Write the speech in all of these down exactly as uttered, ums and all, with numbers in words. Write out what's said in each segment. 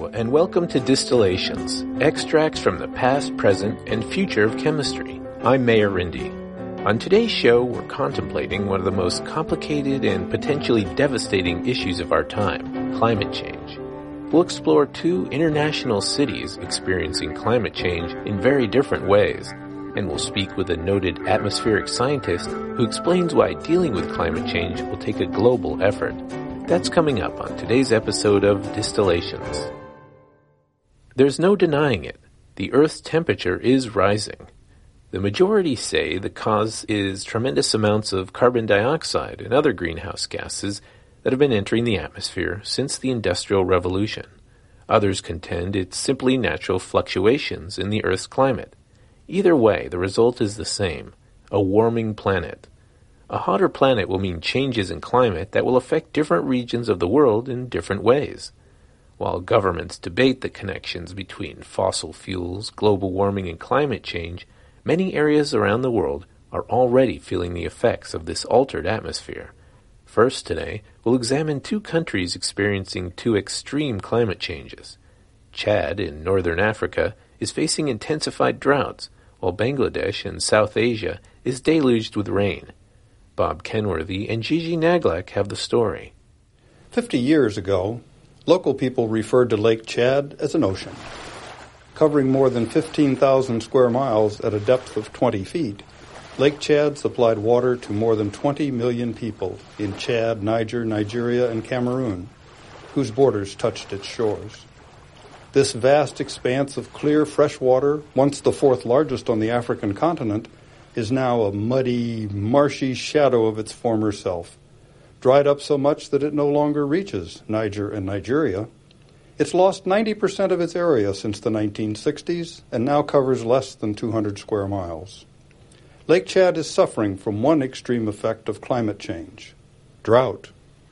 And welcome to Distillations, extracts from the past, present, and future of chemistry. I'm Mayor Rindy. On today's show, we're contemplating one of the most complicated and potentially devastating issues of our time, climate change. We'll explore two international cities experiencing climate change in very different ways, and we'll speak with a noted atmospheric scientist who explains why dealing with climate change will take a global effort. That's coming up on today's episode of Distillations. There's no denying it. The Earth's temperature is rising. The majority say the cause is tremendous amounts of carbon dioxide and other greenhouse gases that have been entering the atmosphere since the Industrial Revolution. Others contend it's simply natural fluctuations in the Earth's climate. Either way, the result is the same, a warming planet. A hotter planet will mean changes in climate that will affect different regions of the world in different ways. While governments debate the connections between fossil fuels, global warming, and climate change, many areas around the world are already feeling the effects of this altered atmosphere. First today, we'll examine two countries experiencing two extreme climate changes. Chad in northern Africa is facing intensified droughts, while Bangladesh in South Asia is deluged with rain. Bob Kenworthy and Gigi Naglak have the story. Fifty years ago, local people referred to Lake Chad as an ocean. Covering more than fifteen thousand square miles at a depth of twenty feet, Lake Chad supplied water to more than twenty million people in Chad, Niger, Nigeria, and Cameroon, whose borders touched its shores. This vast expanse of clear, fresh water, once the fourth largest on the African continent, is now a muddy, marshy shadow of its former self. Dried up so much that it no longer reaches Niger and Nigeria. It's lost ninety percent of its area since the nineteen sixties and now covers less than two hundred square miles. Lake Chad is suffering from one extreme effect of climate change, drought.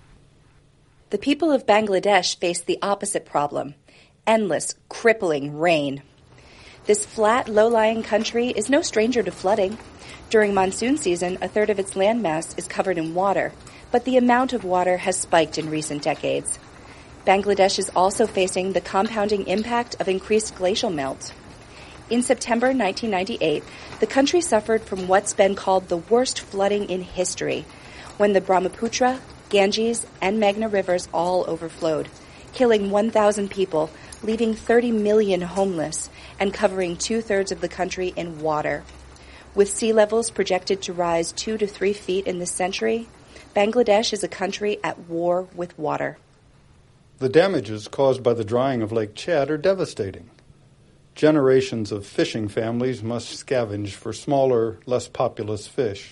The people of Bangladesh face the opposite problem, endless, crippling rain. This flat, low-lying country is no stranger to flooding. During monsoon season, a third of its landmass is covered in water, but the amount of water has spiked in recent decades. Bangladesh is also facing the compounding impact of increased glacial melt. In September nineteen ninety-eight, the country suffered from what's been called the worst flooding in history, when the Brahmaputra, Ganges, and Meghna rivers all overflowed, killing one thousand people, leaving thirty million homeless, and covering two-thirds of the country in water. With sea levels projected to rise two to three feet in this century, Bangladesh is a country at war with water. The damages caused by the drying of Lake Chad are devastating. Generations of fishing families must scavenge for smaller, less populous fish.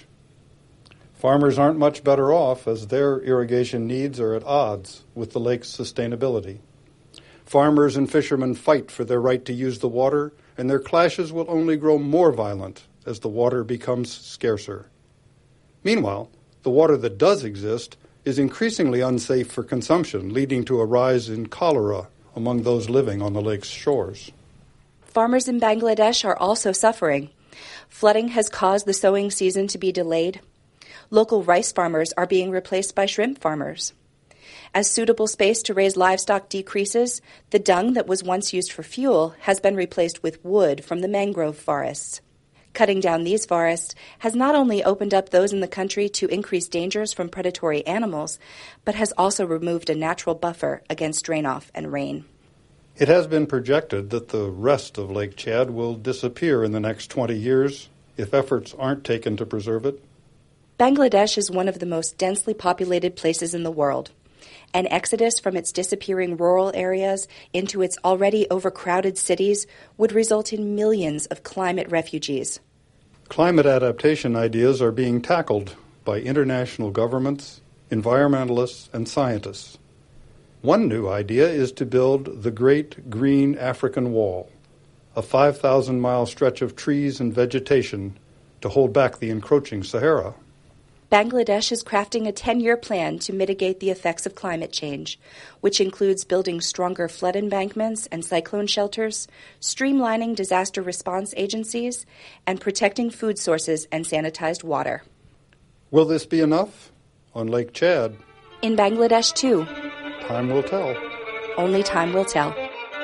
Farmers aren't much better off as their irrigation needs are at odds with the lake's sustainability. Farmers and fishermen fight for their right to use the water, and their clashes will only grow more violent as the water becomes scarcer. Meanwhile, the water that does exist is increasingly unsafe for consumption, leading to a rise in cholera among those living on the lake's shores. Farmers in Bangladesh are also suffering. Flooding has caused the sowing season to be delayed. Local rice farmers are being replaced by shrimp farmers. As suitable space to raise livestock decreases, the dung that was once used for fuel has been replaced with wood from the mangrove forests. Cutting down these forests has not only opened up those in the country to increased dangers from predatory animals, but has also removed a natural buffer against drain-off and rain. It has been projected that the rest of Lake Chad will disappear in the next twenty years if efforts aren't taken to preserve it. Bangladesh is one of the most densely populated places in the world. An exodus from its disappearing rural areas into its already overcrowded cities would result in millions of climate refugees. Climate adaptation ideas are being tackled by international governments, environmentalists, and scientists. One new idea is to build the Great Green African Wall, a five thousand mile stretch of trees and vegetation to hold back the encroaching Sahara. Bangladesh is crafting a ten-year plan to mitigate the effects of climate change, which includes building stronger flood embankments and cyclone shelters, streamlining disaster response agencies, and protecting food sources and sanitized water. Will this be enough? On Lake Chad? In Bangladesh, too. Time will tell. Only time will tell.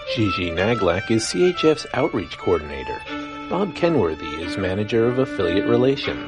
Gigi Naglak is C H F's Outreach Coordinator. Bob Kenworthy is Manager of Affiliate Relations.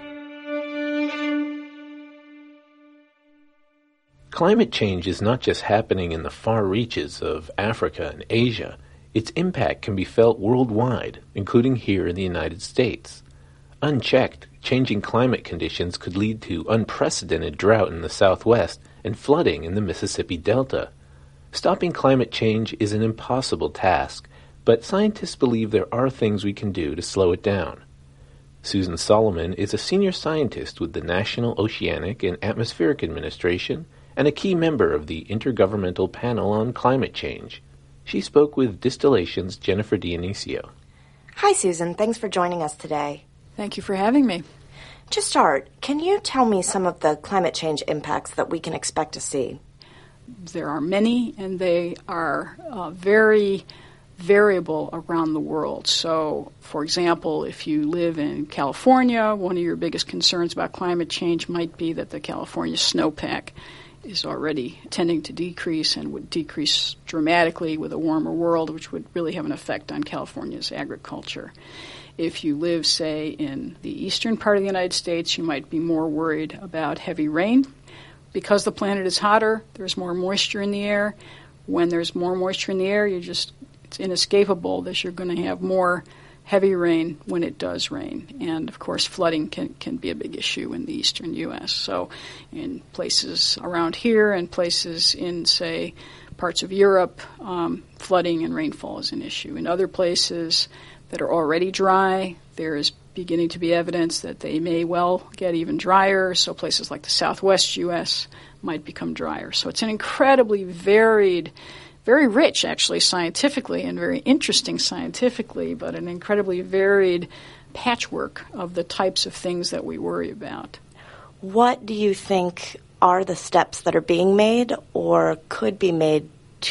Climate change is not just happening in the far reaches of Africa and Asia. Its impact can be felt worldwide, including here in the United States. Unchecked, changing climate conditions could lead to unprecedented drought in the Southwest and flooding in the Mississippi Delta. Stopping climate change is an impossible task, but scientists believe there are things we can do to slow it down. Susan Solomon is a senior scientist with the National Oceanic and Atmospheric Administration and a key member of the Intergovernmental Panel on Climate Change. She spoke with Distillation's Jennifer Dionisio. Hi, Susan. Thanks for joining us today. Thank you for having me. To start, can you tell me some of the climate change impacts that we can expect to see? There are many, and they are uh, very variable around the world. So, for example, if you live in California, one of your biggest concerns about climate change might be that the California snowpack is already tending to decrease and would decrease dramatically with a warmer world, which would really have an effect on California's agriculture. If you live, say, in the eastern part of the United States, you might be more worried about heavy rain. Because the planet is hotter, there's more moisture in the air. When there's more moisture in the air, you just it's inescapable that you're going to have more heavy rain when it does rain. And, of course, flooding can, can be a big issue in the eastern U S. So in places around here and places in, say, parts of Europe, um, flooding and rainfall is an issue. In other places that are already dry, there is beginning to be evidence that they may well get even drier. So places like the southwest U S might become drier. So it's an incredibly varied, very rich, actually, scientifically, and very interesting scientifically, but an incredibly varied patchwork of the types of things that we worry about. What do you think are the steps that are being made or could be made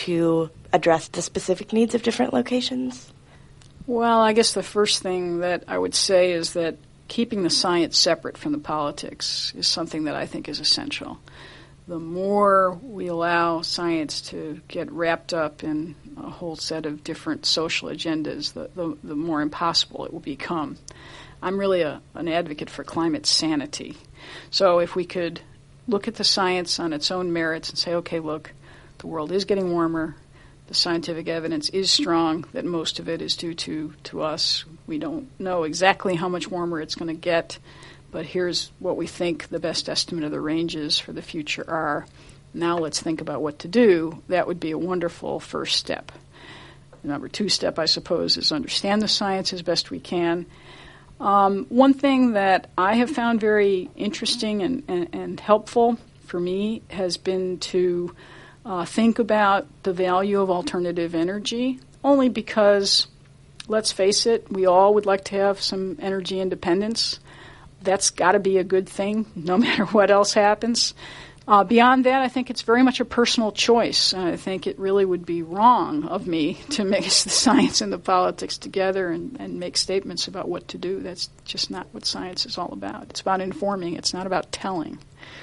to address the specific needs of different locations? Well, I guess the first thing that I would say is that keeping the science separate from the politics is something that I think is essential. The more we allow science to get wrapped up in a whole set of different social agendas, the, the, the more impossible it will become. I'm really a, an advocate for climate sanity. So if we could look at the science on its own merits and say, okay, look, the world is getting warmer. The scientific evidence is strong that most of it is due to, to us. We don't know exactly how much warmer it's going to get, but here's what we think the best estimate of the ranges for the future are. Now let's think about what to do. That would be a wonderful first step. The number two step, I suppose, is understand the science as best we can. Um, one thing that I have found very interesting and, and, and helpful for me has been to uh, think about the value of alternative energy, only because, let's face it, we all would like to have some energy independence. That's got to be a good thing, no matter what else happens. Uh, beyond that, I think it's very much a personal choice. I think it really would be wrong of me to mix the science and the politics together and, and make statements about what to do. That's just not what science is all about. It's about informing. It's not about telling.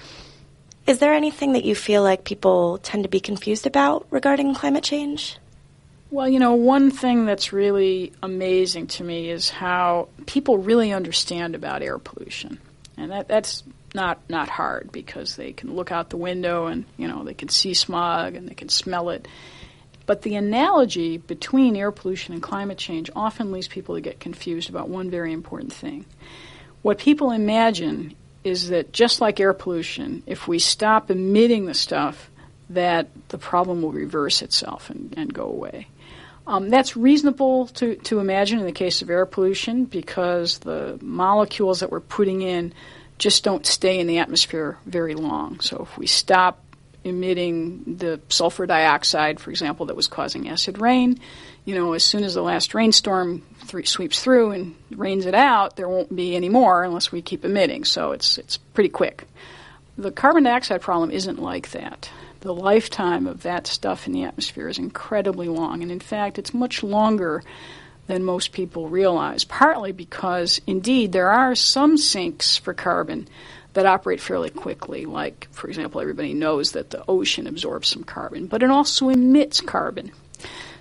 Is there anything that you feel like people tend to be confused about regarding climate change? Well, you know, one thing that's really amazing to me is how people really understand about air pollution. And that, that's not not hard because they can look out the window and, you know, they can see smog and they can smell it. But the analogy between air pollution and climate change often leads people to get confused about one very important thing. What people imagine is that just like air pollution, if we stop emitting the stuff, that the problem will reverse itself and, and go away. Um, that's reasonable to, to imagine in the case of air pollution because the molecules that we're putting in just don't stay in the atmosphere very long. So if we stop emitting the sulfur dioxide, for example, that was causing acid rain, you know, as soon as the last rainstorm th- sweeps through and rains it out, there won't be any more unless we keep emitting. So it's it's pretty quick. The carbon dioxide problem isn't like that. The lifetime of that stuff in the atmosphere is incredibly long, and in fact, it's much longer than most people realize, partly because, indeed, there are some sinks for carbon that operate fairly quickly, like, for example, everybody knows that the ocean absorbs some carbon, but it also emits carbon.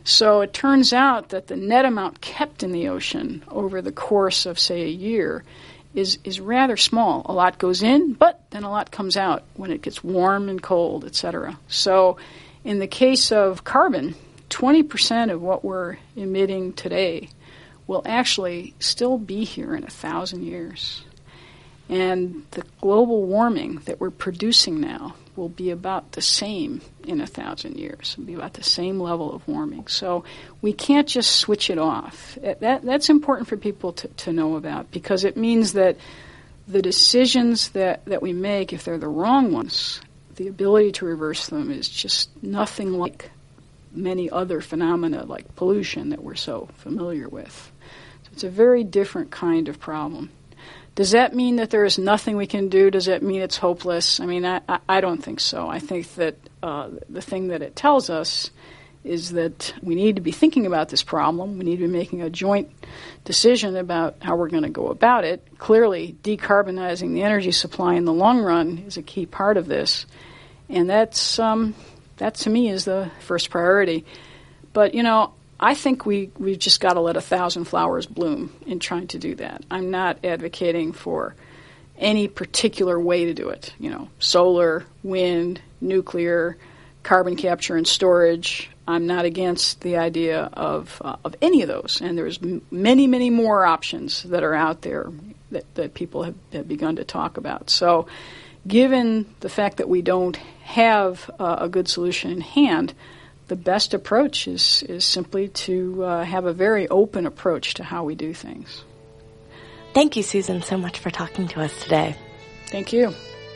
So it turns out that the net amount kept in the ocean over the course of, say, a year is is rather small. A lot goes in, but then a lot comes out when it gets warm and cold, et cetera. So in the case of carbon, twenty percent of what we're emitting today will actually still be here in a thousand years. And the global warming that we're producing now will be about the same in a thousand years. It'll be about the same level of warming. So we can't just switch it off. That, that's important for people to, to know about, because it means that the decisions that, that we make, if they're the wrong ones, the ability to reverse them is just nothing like many other phenomena like pollution that we're so familiar with. So it's a very different kind of problem. Does that mean that there is nothing we can do? Does that mean it's hopeless? I mean, I, I, I don't think so. I think that uh, the thing that it tells us is that we need to be thinking about this problem. We need to be making a joint decision about how we're going to go about it. Clearly, decarbonizing the energy supply in the long run is a key part of this. And that's um, that, to me, is the first priority. But, you know, I think we, we've just got to let a thousand flowers bloom in trying to do that. I'm not advocating for any particular way to do it. You know, solar, wind, nuclear, carbon capture and storage. I'm not against the idea of uh, of any of those. And there's m- many, many more options that are out there that, that people have, have begun to talk about. So given the fact that we don't have uh, a good solution in hand, the best approach is, is simply to uh, have a very open approach to how we do things. Thank you, Susan, so much for talking to us today. Thank you.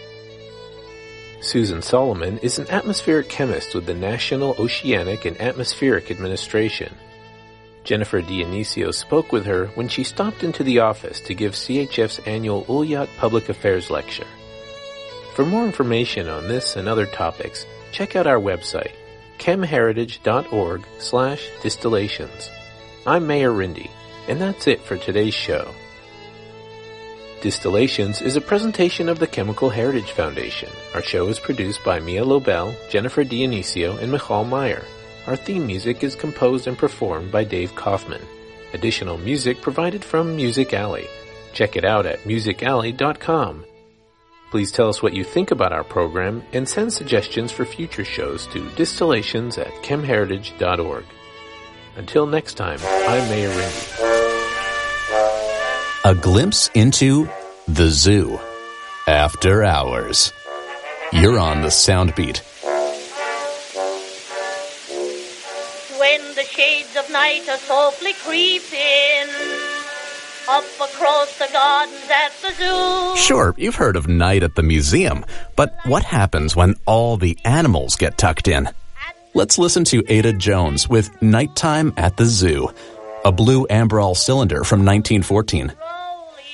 Susan Solomon is an atmospheric chemist with the National Oceanic and Atmospheric Administration. Jennifer Dionisio spoke with her when she stopped into the office to give C H F's annual Ulyat Public Affairs Lecture. For more information on this and other topics, check out our website, chemheritage.org slash distillations. I'm Mayor Rindy, and that's it for today's show. Distillations is a presentation of the Chemical Heritage Foundation. Our show is produced by Mia Lobel, Jennifer Dionisio, and Michal Meyer. Our theme music is composed and performed by Dave Kaufman. Additional music provided from Music Alley. Check it out at music alley dot com. Please tell us what you think about our program and send suggestions for future shows to distillations at chemheritage dot org. Until next time, I'm Mayor Rindy. A glimpse into the zoo. After hours. You're on the Soundbeat. When the shades of night are softly creeping up across the gardens at the zoo. Sure, you've heard of Night at the Museum, but what happens when all the animals get tucked in? Let's listen to Ada Jones with Nighttime at the Zoo, a blue Amberol cylinder from nineteen fourteen.